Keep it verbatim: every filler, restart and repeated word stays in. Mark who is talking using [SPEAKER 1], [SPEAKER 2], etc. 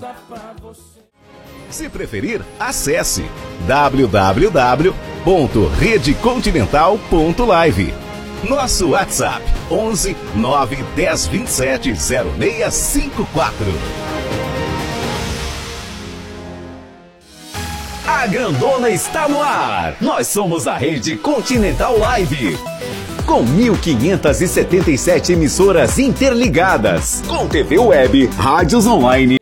[SPEAKER 1] Se preferir, acesse w w w ponto rede continental ponto live. Nosso WhatsApp onze nove dez vinte e sete zero seis cinco quatro. A Grandona está no ar. Nós somos a Rede Continental Live. Com mil quinhentas e setenta e sete emissoras interligadas, com T V web, rádios online